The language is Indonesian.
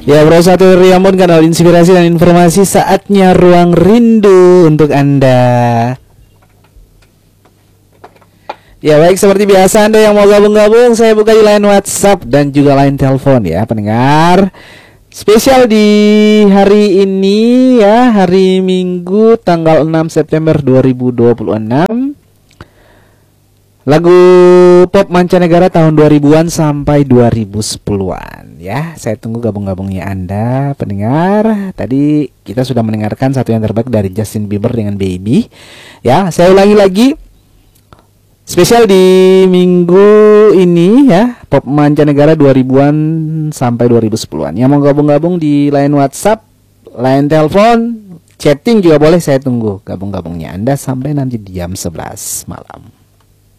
Ya bro, satu Riyamon, kanal inspirasi dan informasi. Saatnya ruang rindu untuk Anda. Ya baik, seperti biasa Anda yang mau gabung-gabung, saya buka di line WhatsApp dan juga line telepon ya pendengar. Spesial di hari ini ya, hari Minggu tanggal 6 September 2026. Lagu pop mancanegara tahun 2000-an sampai 2010-an ya. Saya tunggu gabung-gabungnya Anda pendengar. Tadi kita sudah mendengarkan satu yang terbaik dari Justin Bieber dengan Baby. Ya, saya ulangi lagi. Spesial di minggu ini ya, pop mancanegara 2000-an sampai 2010-an. Yang mau gabung-gabung di line WhatsApp, line telepon, chatting juga boleh, saya tunggu gabung-gabungnya Anda sampai nanti jam 11 malam.